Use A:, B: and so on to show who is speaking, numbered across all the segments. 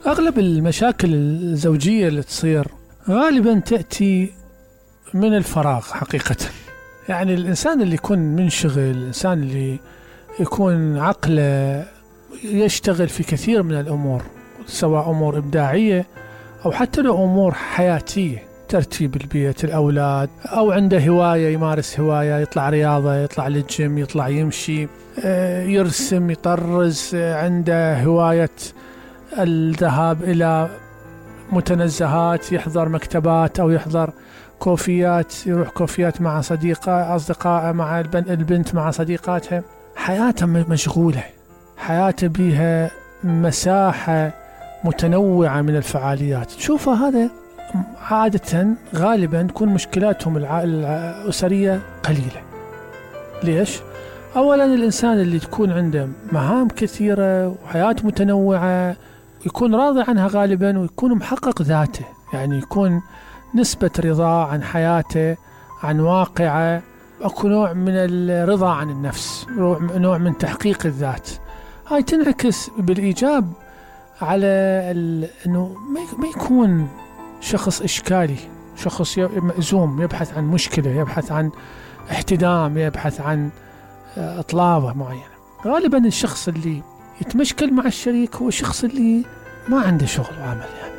A: أغلب المشاكل الزوجية اللي تصير غالبا تأتي من الفراغ حقيقة. يعني الإنسان اللي يكون منشغل، الإنسان اللي يكون عقله يشتغل في كثير من الأمور، سواء أمور إبداعية أو حتى لو أمور حياتية، ترتيب البيت، الأولاد، أو عنده هواية يمارس هواية، يطلع رياضة، يطلع للجيم، يطلع يمشي، يرسم، يطرز، عنده هواية الذهاب إلى متنزهات، يحضر مكتبات أو يحضر كوفيات، يروح كوفيات مع أصدقاء مع البنت مع صديقاتها. حياته مشغولة، حياته بها مساحة متنوعة من الفعاليات. تشوفه هذا عادة غالبا تكون مشكلاتهم الأسرية قليلة. ليش؟ أولا الإنسان اللي تكون عنده مهام كثيرة وحياة متنوعة يكون راضي عنها غالبا، ويكون محقق ذاته، يعني يكون نسبة رضا عن حياته، عن واقعه، أكو نوع من الرضا عن النفس، نوع من تحقيق الذات. هاي تنعكس بالإيجاب على أنه ما يكون شخص إشكالي، شخص مأزوم، يبحث عن مشكلة، يبحث عن احتدام، يبحث عن إطلابة معينة. غالبا الشخص اللي يتمشكل مع الشريك هو الشخص اللي ما عنده شغل وعمل، يعني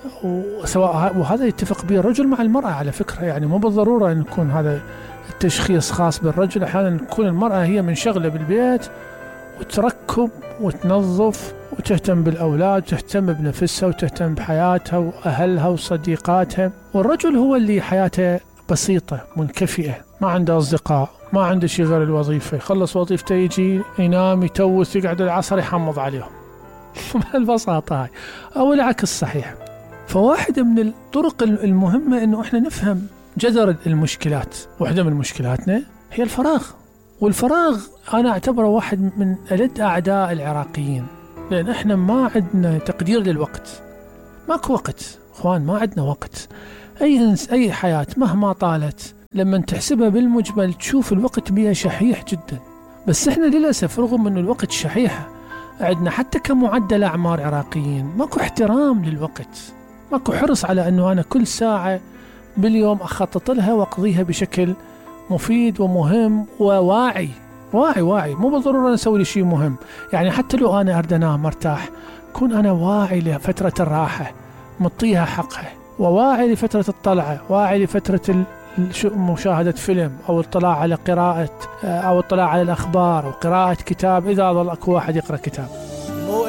A: وهذا يتفق به الرجل مع المرأة على فكرة. يعني مو بالضرورة أن يكون هذا التشخيص خاص بالرجل، أحيانا تكون المرأة هي منشغلة بالبيت وتركب وتنظف وتهتم بالأولاد وتهتم بنفسها وتهتم بحياتها وأهلها وصديقاتها، والرجل هو اللي حياته بسيطة منكفئة، ما عنده أصدقاء، ما عنده شيء غير الوظيفة، يخلص وظيفته يجي ينام يتوث يقعد العصر يحمض عليهم بهالبساطة هاي، أو العكس صحيح. فواحدة من الطرق المهمة إنه إحنا نفهم جذر المشكلات. واحدة من مشكلاتنا هي الفراغ، والفراغ أنا أعتبره واحد من ألد أعداء العراقيين، لأن إحنا ما عندنا تقدير للوقت. ماكو وقت أخوان، ما عندنا وقت. أي حياة مهما طالت لما تحسبها بالمجمل تشوف الوقت بها شحيح جدا. بس إحنا للأسف رغم أن الوقت شحيح عندنا حتى كمعدل أعمار عراقيين ماكو احترام للوقت، ماكو حرص على أنه أنا كل ساعة باليوم أخطط لها وأقضيها بشكل مفيد ومهم وواعي. واعي مو بالضرورة نسوي لي شيء مهم، يعني حتى لو أنا أريد أنام مرتاح كون أنا واعي لفترة الراحة مطيها حقها، وواعي لفترة الطلعة، واعي لفترة مشاهدة فيلم أو الاطلاع على قراءة أو الاطلاع على الأخبار أو قراءة كتاب إذا ظل أكو واحد يقرأ كتاب.